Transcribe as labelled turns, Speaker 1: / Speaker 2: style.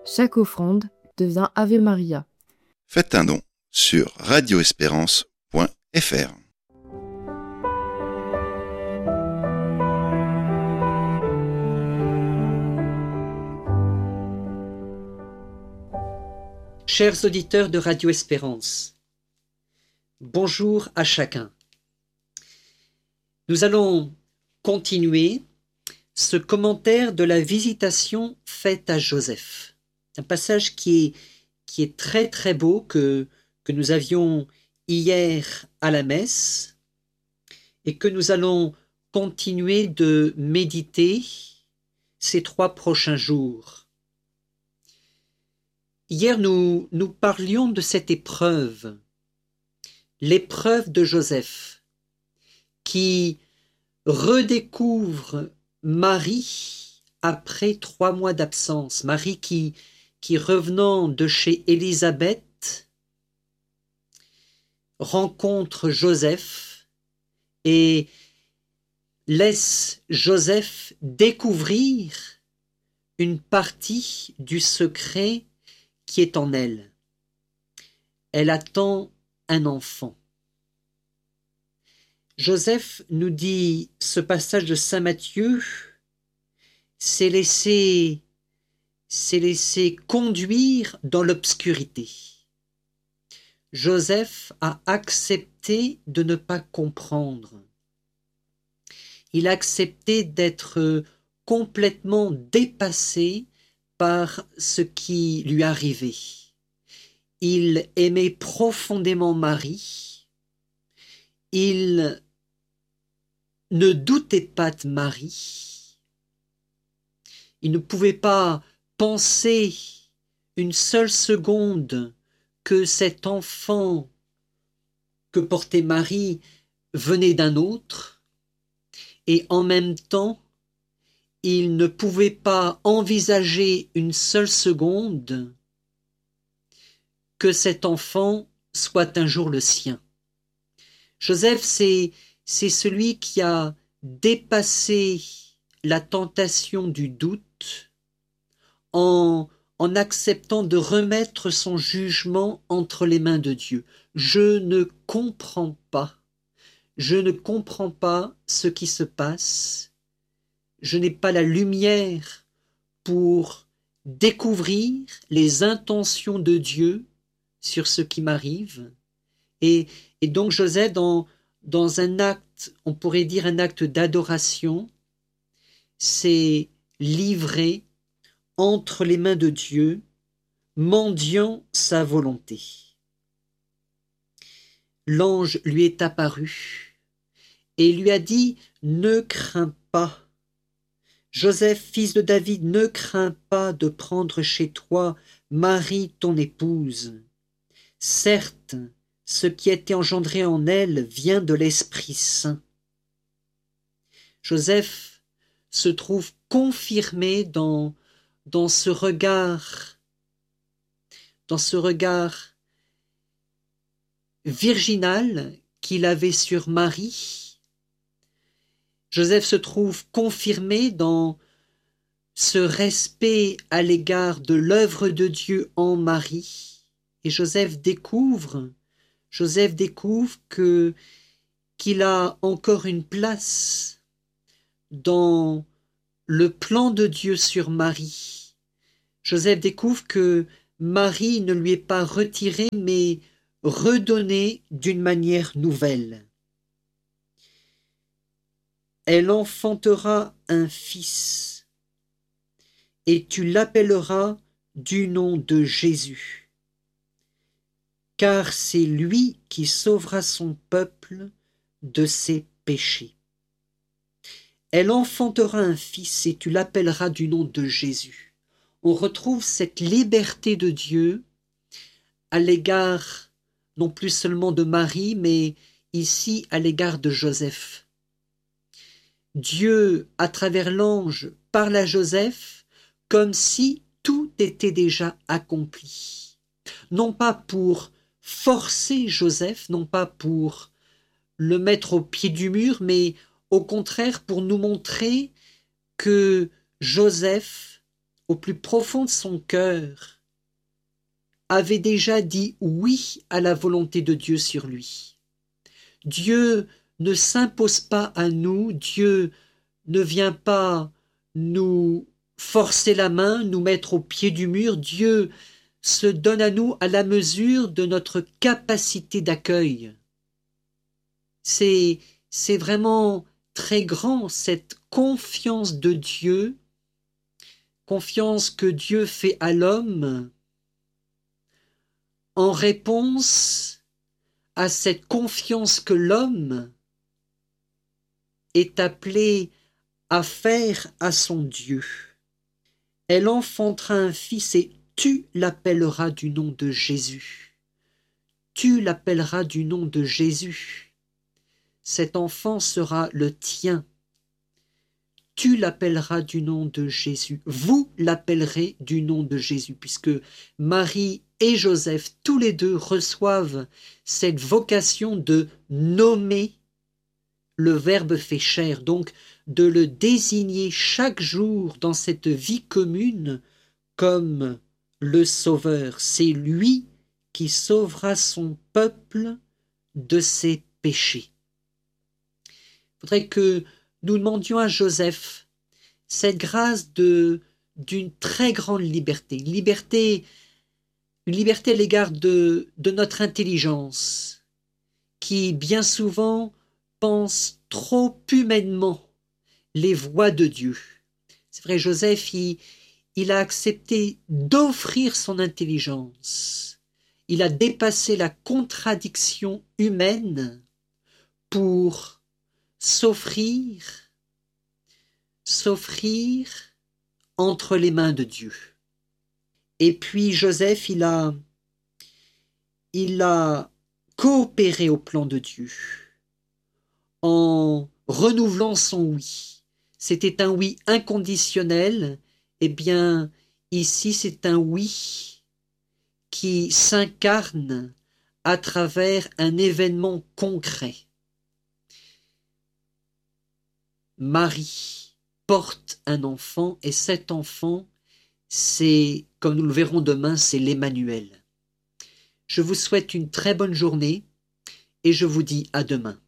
Speaker 1: Chaque offrande devient Ave Maria.
Speaker 2: Faites un don sur radioespérance.fr.
Speaker 3: Chers auditeurs de Radio Espérance, bonjour à chacun. Nous allons continuer ce commentaire de la visitation faite à Joseph. Un passage qui est très très beau que nous avions hier à la messe et que nous allons continuer de méditer ces 3 prochains jours. Hier, nous parlions de cette épreuve, l'épreuve de Joseph, qui redécouvre Marie après 3 mois d'absence. Marie qui revenant de chez Élisabeth, rencontre Joseph et laisse Joseph découvrir une partie du secret qui est en elle. Elle attend un enfant. Joseph, nous dit ce passage de saint Matthieu, s'est laissé conduire dans l'obscurité. Joseph a accepté de ne pas comprendre. Il a accepté d'être complètement dépassé par ce qui lui arrivait. Il aimait profondément Marie. Il ne doutait pas de Marie. Il ne pouvait pas penser une seule seconde que cet enfant que portait Marie venait d'un autre, et en même temps, il ne pouvait pas envisager une seule seconde que cet enfant soit un jour le sien. Joseph, c'est celui qui a dépassé la tentation du doute en acceptant de remettre son jugement entre les mains de Dieu. Je ne comprends pas ce qui se passe. Je n'ai pas la lumière pour découvrir les intentions de Dieu sur ce qui m'arrive. Et donc Joseph, dans un acte, on pourrait dire un acte d'adoration, s'est livré entre les mains de Dieu, mendiant sa volonté. L'ange lui est apparu et lui a dit « Ne crains pas. Joseph, fils de David, ne crains pas de prendre chez toi Marie, ton épouse. Certes, ce qui a été engendré en elle vient de l'Esprit Saint. » Joseph se trouve confirmé dans ce regard virginal qu'il avait sur Marie. Joseph se trouve confirmé dans ce respect à l'égard de l'œuvre de Dieu en Marie. Et Joseph découvre qu'il a encore une place dans le plan de Dieu sur Marie. Joseph découvre que Marie ne lui est pas retirée, mais redonnée d'une manière nouvelle. Elle enfantera un fils, et tu l'appelleras du nom de Jésus, car c'est lui qui sauvera son peuple de ses péchés. Elle enfantera un fils, et tu l'appelleras du nom de Jésus. On retrouve cette liberté de Dieu à l'égard non plus seulement de Marie, mais ici à l'égard de Joseph. Dieu, à travers l'ange, parle à Joseph comme si tout était déjà accompli. Non pas pour forcer Joseph, non pas pour le mettre au pied du mur, mais au contraire pour nous montrer que Joseph, au plus profond de son cœur, avait déjà dit oui à la volonté de Dieu sur lui. Dieu ne s'impose pas à nous, Dieu ne vient pas nous forcer la main, nous mettre au pied du mur. Dieu se donne à nous à la mesure de notre capacité d'accueil. C'est vraiment très grand, cette confiance de Dieu, confiance que Dieu fait à l'homme en réponse à cette confiance que l'homme est appelé à faire à son Dieu. Elle enfantera un fils et tu l'appelleras du nom de Jésus. Tu l'appelleras du nom de Jésus. Cet enfant sera le tien. Tu l'appelleras du nom de Jésus. Vous l'appellerez du nom de Jésus, puisque Marie et Joseph, tous les deux, reçoivent cette vocation de nommer le Verbe fait chair, donc de le désigner chaque jour dans cette vie commune comme le Sauveur. C'est lui qui sauvera son peuple de ses péchés. Il faudrait que nous demandions à Joseph cette grâce d'une très grande liberté, une liberté à l'égard de notre intelligence, qui bien souvent pense trop humainement les voies de Dieu. C'est vrai, Joseph, il a accepté d'offrir son intelligence. Il a dépassé la contradiction humaine pour s'offrir entre les mains de Dieu. Et puis Joseph, il a coopéré au plan de Dieu en renouvelant son oui. C'était un oui inconditionnel. Eh bien, ici, c'est un oui qui s'incarne à travers un événement concret. Marie porte un enfant et cet enfant, c'est, comme nous le verrons demain, c'est l'Emmanuel. Je vous souhaite une très bonne journée et je vous dis à demain.